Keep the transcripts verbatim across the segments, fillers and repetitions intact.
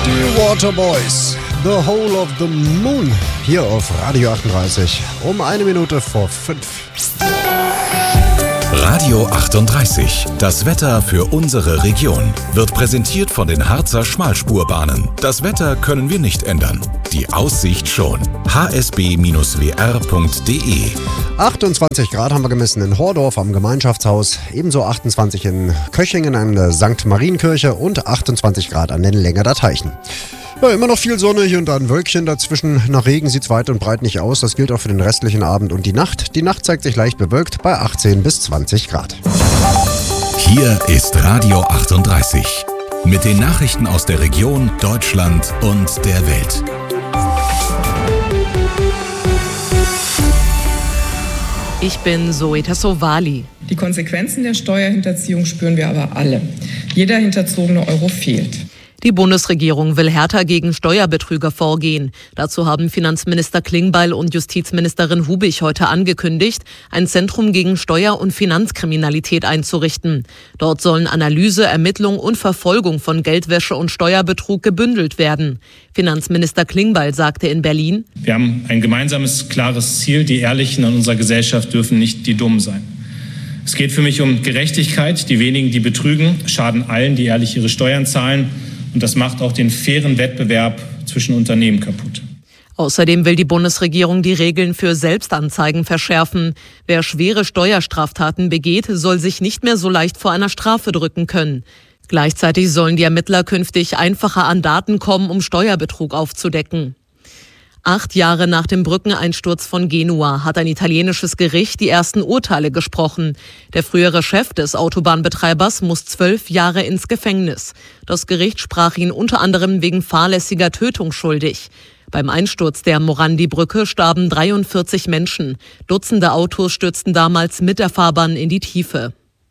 Die Waterboys, The Whole of the Moon, hier auf Radio achtunddreißig, um eine Minute vor fünf. Radio achtunddreißig, das Wetter für unsere Region, wird präsentiert von den Harzer Schmalspurbahnen. Das Wetter können wir nicht ändern, die Aussicht schon. h s b Bindestrich w r punkt d e achtundzwanzig Grad haben wir gemessen in Hordorf am Gemeinschaftshaus, ebenso achtundzwanzig in Köchingen an der Sankt Marienkirche und achtundzwanzig Grad an den Längerder Teichen. Ja, immer noch viel Sonne, hier und da ein Wölkchen dazwischen. Nach Regen sieht es weit und breit nicht aus. Das gilt auch für den restlichen Abend und die Nacht. Die Nacht zeigt sich leicht bewölkt bei achtzehn bis zwanzig Grad. Hier ist Radio achtunddreißig mit den Nachrichten aus der Region, Deutschland und der Welt. Ich bin Zoe Tassovali. Die Konsequenzen der Steuerhinterziehung spüren wir aber alle. Jeder hinterzogene Euro fehlt. Die Bundesregierung will härter gegen Steuerbetrüger vorgehen. Dazu haben Finanzminister Klingbeil und Justizministerin Hubich heute angekündigt, ein Zentrum gegen Steuer- und Finanzkriminalität einzurichten. Dort sollen Analyse, Ermittlung und Verfolgung von Geldwäsche und Steuerbetrug gebündelt werden. Finanzminister Klingbeil sagte in Berlin: Wir haben ein gemeinsames, klares Ziel. Die Ehrlichen in unserer Gesellschaft dürfen nicht die Dummen sein. Es geht für mich um Gerechtigkeit. Die wenigen, die betrügen, schaden allen, die ehrlich ihre Steuern zahlen. Und das macht auch den fairen Wettbewerb zwischen Unternehmen kaputt. Außerdem will die Bundesregierung die Regeln für Selbstanzeigen verschärfen. Wer schwere Steuerstraftaten begeht, soll sich nicht mehr so leicht vor einer Strafe drücken können. Gleichzeitig sollen die Ermittler künftig einfacher an Daten kommen, um Steuerbetrug aufzudecken. Acht Jahre nach dem Brückeneinsturz von Genua hat ein italienisches Gericht die ersten Urteile gesprochen. Der frühere Chef des Autobahnbetreibers muss zwölf Jahre ins Gefängnis. Das Gericht sprach ihn unter anderem wegen fahrlässiger Tötung schuldig. Beim Einsturz der Morandi-Brücke starben dreiundvierzig Menschen. Dutzende Autos stürzten damals mit der Fahrbahn in die Tiefe.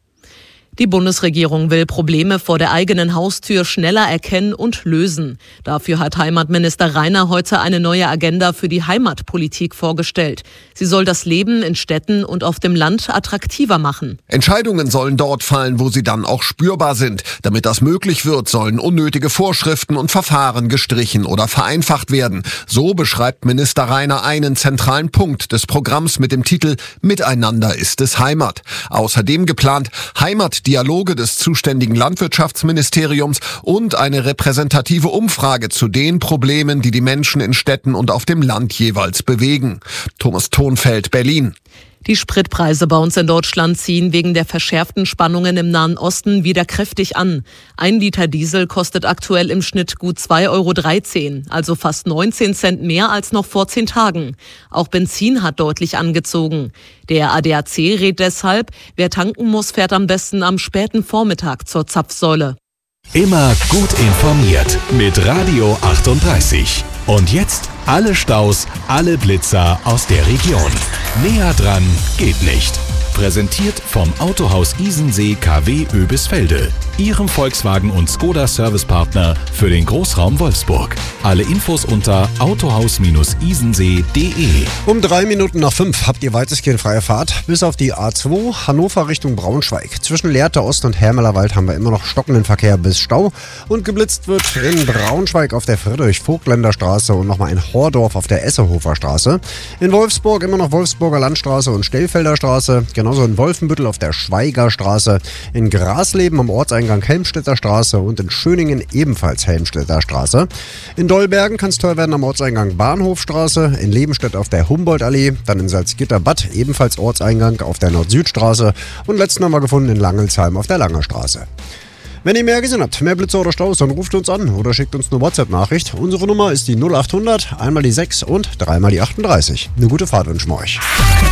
Die Bundesregierung will Probleme vor der eigenen Haustür schneller erkennen und lösen. Dafür hat Heimatminister Rainer heute eine neue Agenda für die Heimatpolitik vorgestellt. Sie soll das Leben in Städten und auf dem Land attraktiver machen. Entscheidungen sollen dort fallen, wo sie dann auch spürbar sind. Damit das möglich wird, sollen unnötige Vorschriften und Verfahren gestrichen oder vereinfacht werden. So beschreibt Minister Rainer einen zentralen Punkt des Programms mit dem Titel Miteinander ist es Heimat. Außerdem geplant Heimat Dialoge des zuständigen Landwirtschaftsministeriums und eine repräsentative Umfrage zu den Problemen, die die Menschen in Städten und auf dem Land jeweils bewegen. Thomas Thonfeld, Berlin. Die Spritpreise bei uns in Deutschland ziehen wegen der verschärften Spannungen im Nahen Osten wieder kräftig an. Ein Liter Diesel kostet aktuell im Schnitt gut zwei Euro dreizehn, also fast neunzehn Cent mehr als noch vor zehn Tagen. Auch Benzin hat deutlich angezogen. Der A D A C rät deshalb, wer tanken muss, fährt am besten am späten Vormittag zur Zapfsäule. Immer gut informiert mit Radio achtunddreißig. Und jetzt alle Staus, alle Blitzer aus der Region. Näher dran geht nicht. Präsentiert vom Autohaus Isensee K W Oebisfelde, Ihrem Volkswagen- und Skoda-Servicepartner für den Großraum Wolfsburg. Alle Infos unter autohaus isensee punkt d e. Um drei Minuten nach fünf habt ihr weitestgehend freie Fahrt, bis auf die A zwei Hannover Richtung Braunschweig. Zwischen Lehrte Ost und Hermelerwald haben wir immer noch stockenden Verkehr bis Stau. Und geblitzt wird in Braunschweig auf der Friedrich-Vogtländer Straße und nochmal in Hordorf auf der Essehofer Straße. In Wolfsburg immer noch Wolfsburger Landstraße und Stellfelder Straße. Genauso in Wolfenbüttel auf der Schweiger Straße. In Grasleben am Ortseingang Helmstedter Straße und in Schöningen ebenfalls Helmstedter Straße. In Dolbergen kann es teuer werden am Ortseingang Bahnhofstraße. In Lebenstedt auf der Humboldtallee. Dann in Salzgitter-Bad ebenfalls Ortseingang auf der Nord-Süd-Straße. Und letzten haben wir gefunden in Langelsheim auf der Langer Straße. Wenn ihr mehr gesehen habt, mehr Blitzer oder Staus, dann ruft uns an oder schickt uns eine WhatsApp-Nachricht. Unsere Nummer ist die null achthundert, einmal die sechs und dreimal die achtunddreißig. Eine gute Fahrt wünschen wir euch.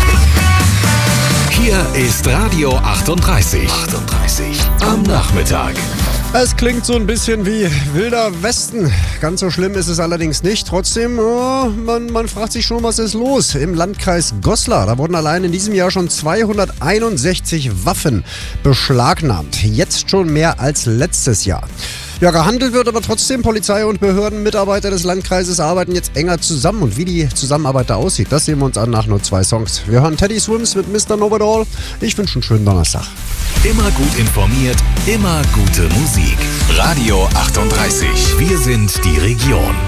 Hier ist Radio achtunddreißig. achtunddreißig am Nachmittag. Es klingt so ein bisschen wie Wilder Westen. Ganz so schlimm ist es allerdings nicht. Trotzdem, oh, man, man fragt sich schon, was ist los? Im Landkreis Goslar, da wurden allein in diesem Jahr schon zweihunderteinundsechzig Waffen beschlagnahmt. Jetzt schon mehr als letztes Jahr. Ja, gehandelt wird aber trotzdem. Polizei und Behörden, Mitarbeiter des Landkreises arbeiten jetzt enger zusammen. Und wie die Zusammenarbeit da aussieht, das sehen wir uns an nach nur zwei Songs. Wir hören Teddy Swims mit Mister Know It All. Ich wünsche einen schönen Donnerstag. Immer gut informiert, immer gute Musik. Radio achtunddreißig. Wir sind die Region.